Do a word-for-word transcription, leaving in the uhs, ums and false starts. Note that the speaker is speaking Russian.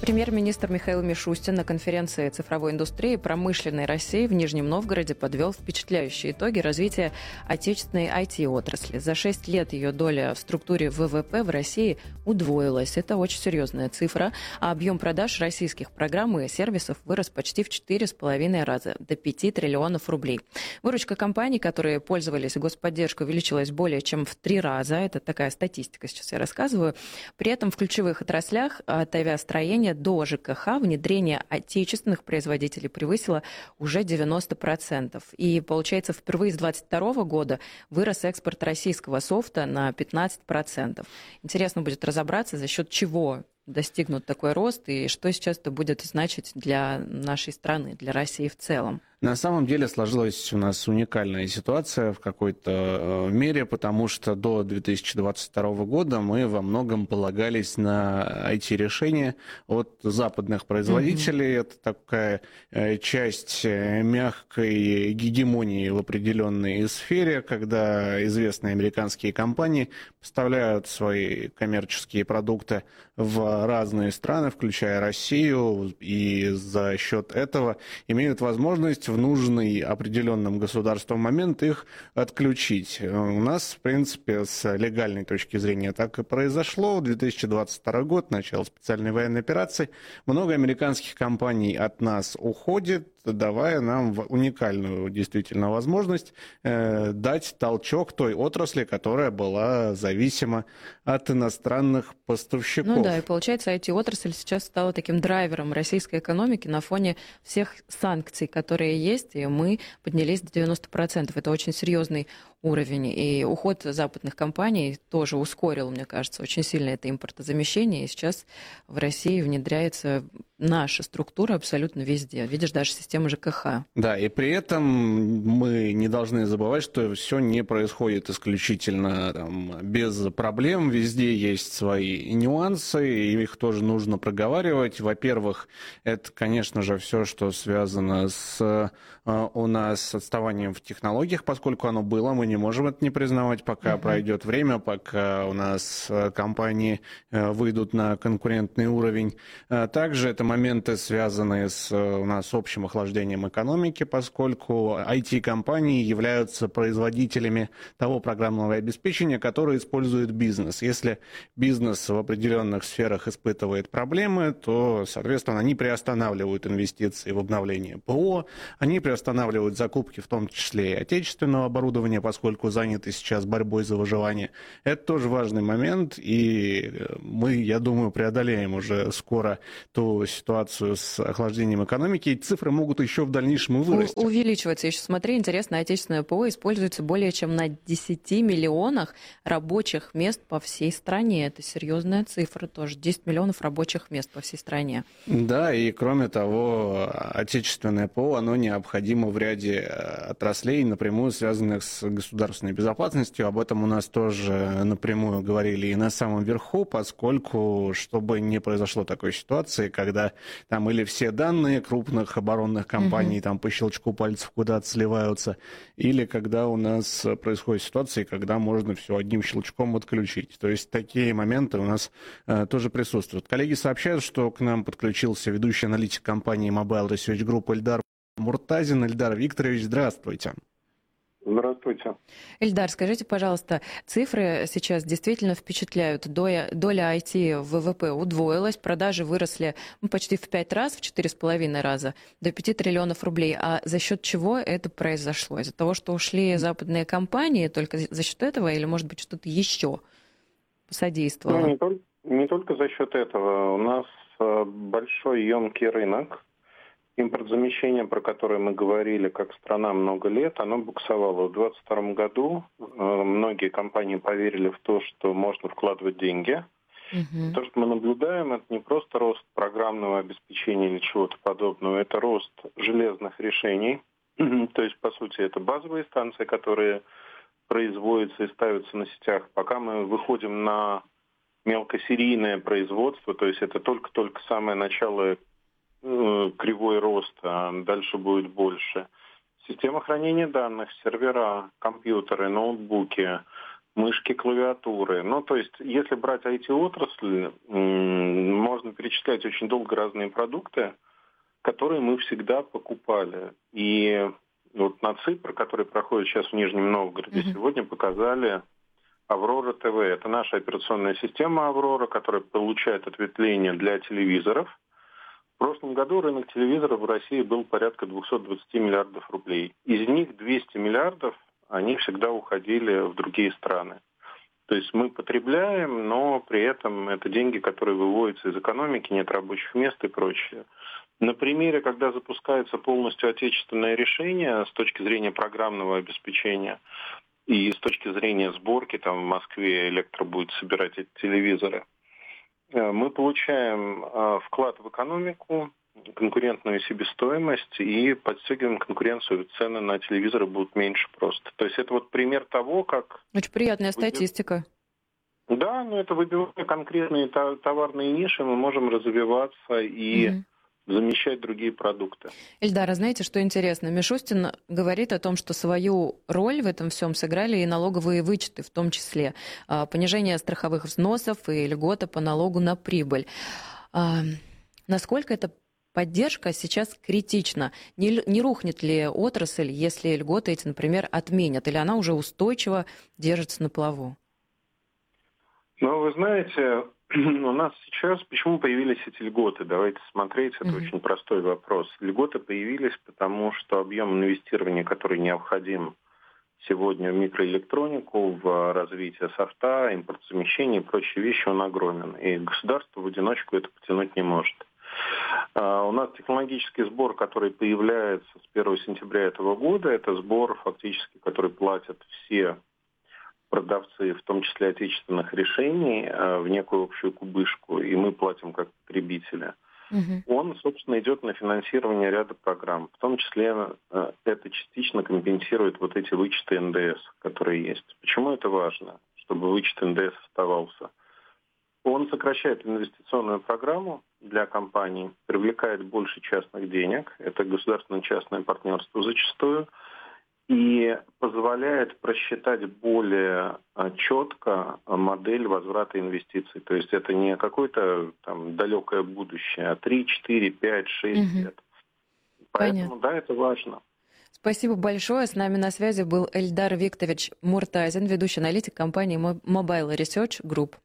Премьер-министр Михаил Мишустин на конференции цифровой индустрии и промышленной России в Нижнем Новгороде подвел впечатляющие итоги развития отечественной ай ти-отрасли. За шесть лет ее доля в структуре вэ вэ пэ в России удвоилась. Это очень серьезная цифра. А объем продаж российских программ и сервисов вырос почти в четыре с половиной раза, до пяти триллионов рублей. Выручка компаний, которые пользовались господдержкой, увеличилась более чем в три раза. Это такая статистика, сейчас я рассказываю. При этом в ключевых отраслях от авиастроения до жэ ка ха внедрение отечественных производителей превысило уже девяносто процентов. И, получается, впервые с двадцать второго года вырос экспорт российского софта на пятнадцать процентов. Интересно будет разобраться, за счет чего достигнут такой рост и что сейчас это будет значить для нашей страны, для России в целом. На самом деле сложилась у нас уникальная ситуация в какой-то мере, потому что до две тысячи двадцать второго года мы во многом полагались на ай ти-решения от западных производителей. Mm-hmm. Это такая часть мягкой гегемонии в определенной сфере, когда известные американские компании поставляют свои коммерческие продукты в разные страны, включая Россию, и за счет этого имеют возможность в нужный определенным государством момент их отключить. У нас, в принципе, с легальной точки зрения так и произошло. две тысячи двадцать второй год, начало специальной военной операции. Много американских компаний от нас уходит, давая нам уникальную действительно возможность э, дать толчок той отрасли, которая была зависима от иностранных поставщиков. Ну да, и получается, ай ти-отрасль сейчас стала таким драйвером российской экономики на фоне всех санкций, которые есть, и мы поднялись до девяноста процентов. Это очень серьезный уровень. И уход западных компаний тоже ускорил, мне кажется, очень сильно это импортозамещение. И сейчас в России внедряется наша структура абсолютно везде. Видишь, даже система жэ ка ха. Да, и при этом мы не должны забывать, что все не происходит исключительно там, без проблем. Везде есть свои нюансы, и их тоже нужно проговаривать. Во-первых, это, конечно же, все, что связано с у нас отставанием в технологиях, поскольку оно было, мы не можем это не признавать, пока uh-huh. пройдет время, пока у нас компании выйдут на конкурентный уровень. Также это моменты, связанные с у нас общим охлаждением экономики, поскольку ай ти-компании являются производителями того программного обеспечения, которое использует бизнес. Если бизнес в определенных сферах испытывает проблемы, то, соответственно, они приостанавливают инвестиции в обновление ПО, они приостанавливают закупки, в том числе и отечественного оборудования, поскольку заняты сейчас борьбой за выживание. Это тоже важный момент, и мы, я думаю, преодолеем уже скоро ту ситуацию с охлаждением экономики, и цифры могут еще в дальнейшем и вырасти. У- увеличивается. Еще смотри, интересно, отечественное ПО используется более чем на десяти миллионах рабочих мест по всей стране. Это серьезная цифра тоже. десять миллионов рабочих мест по всей стране. Да, и кроме того, отечественное ПО, оно необходимо в ряде отраслей, напрямую связанных с государственной безопасностью. Об этом у нас тоже напрямую говорили и на самом верху, поскольку, чтобы не произошло такой ситуации, когда там или все данные крупных оборонных компаний mm-hmm. там по щелчку пальцев куда-то сливаются, или когда у нас происходит ситуация, когда можно все одним щелчком отключить. То есть такие моменты у нас э, тоже присутствуют. Коллеги сообщают, что к нам подключился ведущий аналитик компании Mobile Research Group Эльдар Муртазин. Эльдар Викторович, здравствуйте. Здравствуйте. Эльдар, скажите, пожалуйста, цифры сейчас действительно впечатляют. Доля, доля ай ти в вэ вэ пэ удвоилась, продажи выросли ну, почти в пять раз, в четыре с половиной раза, до пяти триллионов рублей. А за счет чего это произошло? Из-за того, что ушли западные компании, только за счет этого или, может быть, что-то еще посодействовало? Ну, не, только, не только за счет этого. У нас большой емкий рынок. Импортозамещение, про которое мы говорили, как страна много лет, оно буксовало. В двадцать втором году э, многие компании поверили в то, что можно вкладывать деньги. Uh-huh. То, что мы наблюдаем, это не просто рост программного обеспечения или чего-то подобного, это рост железных решений. То есть, по сути, это базовые станции, которые производятся и ставятся на сетях. Пока мы выходим на мелкосерийное производство, то есть это только-только самое начало кривой рост, а дальше будет больше. Система хранения данных, сервера, компьютеры, ноутбуки, мышки, клавиатуры. Ну, то есть, если брать ай ти-отрасль, можно можно перечислять очень долго разные продукты, которые мы всегда покупали. И вот на ЦИПР, который проходит сейчас в Нижнем Новгороде, mm-hmm. сегодня показали Аврора ТВ. Это наша операционная система Аврора, которая получает ответвление для телевизоров. В прошлом году рынок телевизоров в России был порядка двести двадцать миллиардов рублей. Из них двести миллиардов, они всегда уходили в другие страны. То есть мы потребляем, но при этом это деньги, которые выводятся из экономики, нет рабочих мест и прочее. На примере, когда запускается полностью отечественное решение с точки зрения программного обеспечения и с точки зрения сборки, там в Москве Электро будет собирать эти телевизоры, мы получаем вклад в экономику, конкурентную себестоимость и подстегиваем конкуренцию, цены на телевизоры будут меньше просто. То есть это вот пример того, как... Очень приятная статистика. Да, но это выбивая конкретные товарные ниши, мы можем развиваться и... Угу. замещать другие продукты. Ильдар, а знаете, что интересно? Мишустин говорит о том, что свою роль в этом всем сыграли и налоговые вычеты, в том числе понижение страховых взносов и льгота по налогу на прибыль. А насколько эта поддержка сейчас критична? Не, не рухнет ли отрасль, если льготы эти, например, отменят? Или она уже устойчиво держится на плаву? Ну, вы знаете... У нас сейчас, почему появились эти льготы? Давайте смотреть, это mm-hmm. очень простой вопрос. Льготы появились, потому что объем инвестирования, который необходим сегодня в микроэлектронику, в развитие софта, импортозамещение и прочие вещи, он огромен. И государство в одиночку это потянуть не может. У нас технологический сбор, который появляется с первого сентября этого года, это сбор фактически, который платят все продавцы, в том числе отечественных решений, в некую общую кубышку, и мы платим как потребители. Угу. Он, собственно, идет на финансирование ряда программ. В том числе это частично компенсирует вот эти вычеты эн дэ эс, которые есть. Почему это важно, чтобы вычет эн дэ эс оставался? Он сокращает инвестиционную программу для компаний, привлекает больше частных денег, это государственно-частное партнерство зачастую, и позволяет просчитать более четко модель возврата инвестиций. То есть это не какое-то там далекое будущее, а три, четыре, пять, шесть угу. лет. Поэтому, Понятно. Да, это важно. Спасибо большое. С нами на связи был Ильдар Викторович Муртазин, ведущий аналитик компании Mobile Research Group.